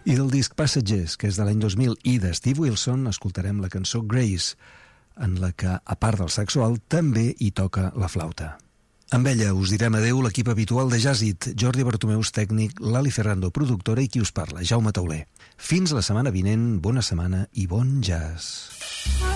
I del disc Passengers, que és de l'any 2000, i de Steve Wilson, escoltarem la cançó Grace, en la que, a part del saxo alt, també hi toca la flauta. Amb ella us direm adeu l'equip habitual de Jazzit, Jordi Bartomeus, tècnic, Lali Ferrando, productora, i qui us parla, Jaume Tauler. Fins la setmana vinent, bona setmana i bon jazz.